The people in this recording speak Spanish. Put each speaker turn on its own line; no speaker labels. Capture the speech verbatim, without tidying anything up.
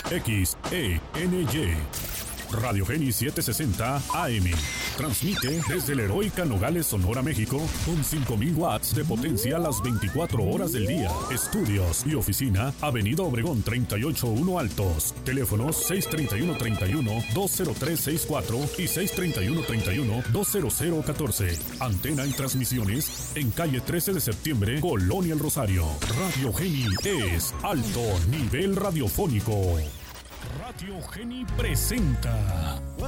X E N Y. Radio Geni setecientos sesenta A M. Transmite desde la heroica Nogales, Sonora, México, con cinco mil watts de potencia las veinticuatro horas del día. Estudios y oficina, Avenida Obregón treinta y ocho uno Altos. Teléfonos seis treinta y uno treinta y uno dos cero tres sesenta y cuatro y seis treinta y uno treinta y uno dos cero cero catorce. Antena y transmisiones en calle trece de septiembre, Colonia El Rosario. Radio Geni es alto nivel radiofónico. Radio Geni presenta